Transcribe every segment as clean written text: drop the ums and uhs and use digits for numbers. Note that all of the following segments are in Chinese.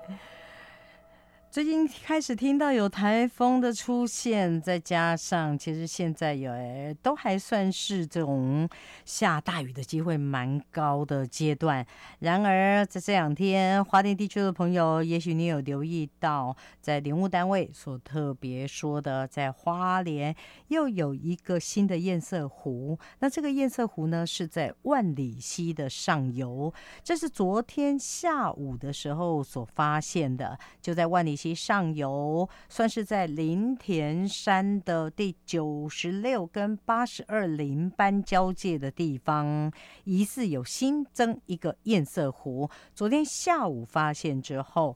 最近开始听到有台风的出现，再加上其实现在都还算是这种下大雨的机会蛮高的阶段。然而在这两天，花莲地区的朋友，也许你有留意到，在林务单位所特别说的，在花莲又有一个新的堰塞湖。那这个堰塞湖呢，是在万里溪的上游，这是昨天下午的时候所发现的，就在万里溪上游，算是在林田山的第96跟82林班交界的地方，疑似有新增一个堰塞湖。昨天下午发现之后，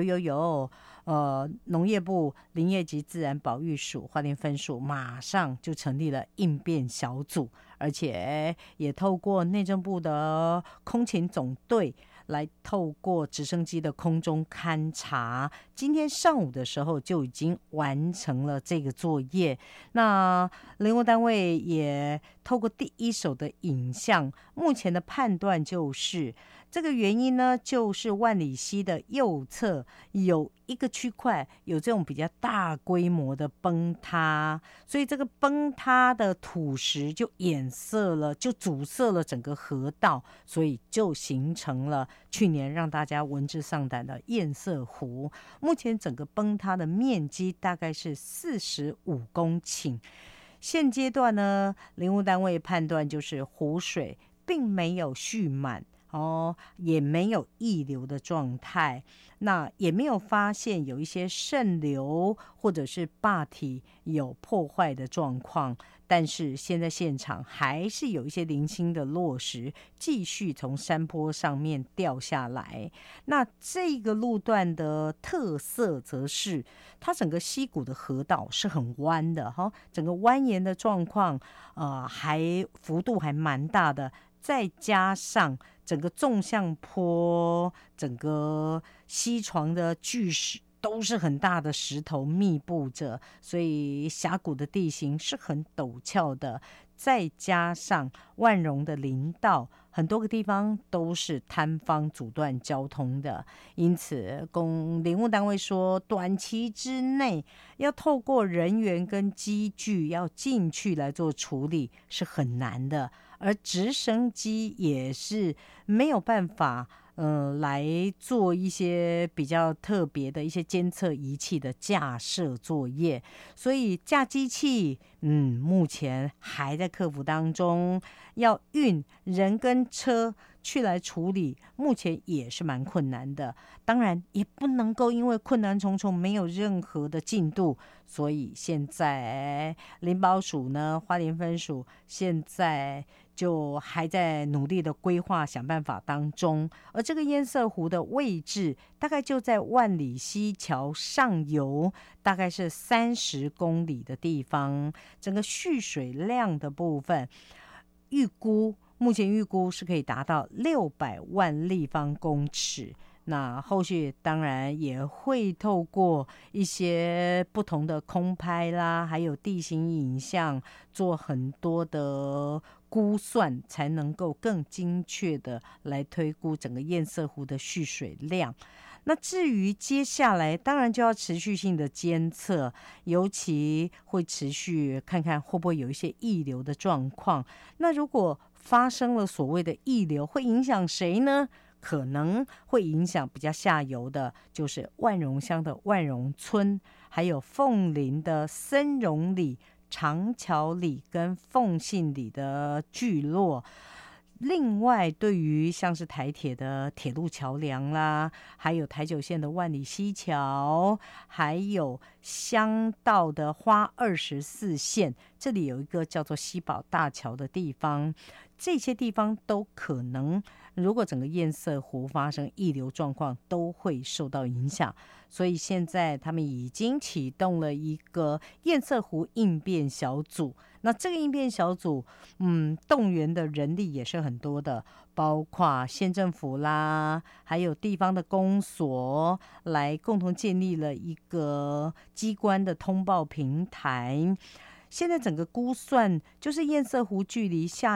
农业部林业及自然保育署花莲分署马上就成立了应变小组，而且也透过内政部的空勤总队来透过直升机的空中勘察，今天上午的时候就已经完成了这个作业。那林务单位也透过第一手的影像，目前的判断就是这个原因呢，就是万里溪的右侧有一个区块有这种比较大规模的崩塌，所以这个崩塌的土石就阻塞了整个河道，所以就形成了去年让大家闻之丧胆的堰塞湖。目前整个崩塌的面积大概是45公顷。现阶段呢，林务单位判断就是湖水并没有蓄满也没有溢流的状态，那也没有发现有一些渗流或者是坝体有破坏的状况，但是现在现场还是有一些零星的落石继续从山坡上面掉下来。那这个路段的特色则是它整个溪谷的河道是很弯的整个蜿蜒的状况还幅度还蛮大的，再加上整个纵向坡，整个溪床的巨石都是很大的石头密布着，所以峡谷的地形是很陡峭的，再加上万荣的林道很多个地方都是摊方阻断交通的，因此林务单位说短期之内要透过人员跟机具要进去来做处理是很难的，而直升机也是没有办法来做一些比较特别的一些监测仪器的架设作业，所以架机器目前还在克服当中，要运人跟车去来处理，目前也是蛮困难的。当然也不能够因为困难重重没有任何的进度，所以现在林保署呢，花莲分署现在就还在努力的规划想办法当中。而这个堰塞湖的位置大概就在万里溪桥上游，大概是30公里的地方，整个蓄水量的部分目前预估是可以达到600万立方公尺。那后续当然也会透过一些不同的空拍啦，还有地形影像做很多的估算，才能够更精确的来推估整个堰塞湖的蓄水量。那至于接下来当然就要持续性的监测，尤其会持续看看会不会有一些溢流的状况。那如果发生了所谓的溢流，会影响谁呢？可能会影响比较下游的，就是万荣乡的万荣村，还有凤林的森荣里、长桥里跟凤信里的聚落。另外对于像是台铁的铁路桥梁啦，还有台九线的万里溪桥，还有乡道的花24线，这里有一个叫做西宝大桥的地方，这些地方都可能如果整个堰塞湖发生溢流状况都会受到影响。所以现在他们已经启动了一个堰塞湖应变小组，那这个应变小组动员的人力也是很多的，包括县政府啦，还有地方的公所，来共同建立了一个机关的通报平台。现在整个估算就是堰塞湖距离下